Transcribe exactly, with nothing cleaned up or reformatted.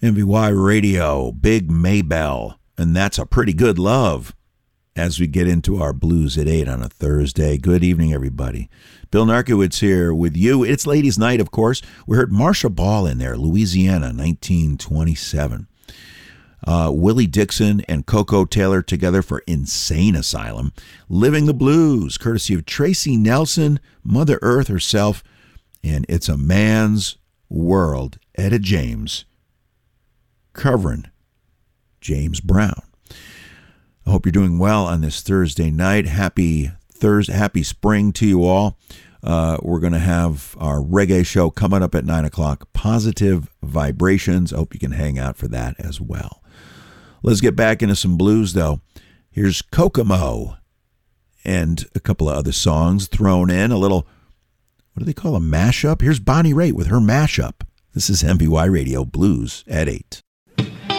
M V Y Radio, Big Maybell, and That's a Pretty Good Love. As we get into our Blues at eight on a Thursday. Good evening, everybody. Bill Narkowitz here with you. It's Ladies' Night, of course. We heard Marcia Ball in there, Louisiana, nineteen twenty-seven. Uh, Willie Dixon and Coco Taylor together for Insane Asylum. Living the Blues, courtesy of Tracy Nelson, Mother Earth herself, and It's a Man's World, Etta James, covering James Brown. I hope you're doing well on this Thursday night. Happy Thursday, happy spring to you all. Uh, we're going to have our reggae show coming up at nine o'clock, Positive Vibrations. I hope you can hang out for that as well. Let's get back into some blues, though. Here's Kokomo and a couple of other songs thrown in. A little, what do they call a mashup? Here's Bonnie Raitt with her mashup. This is M V Y Radio Blues at eight.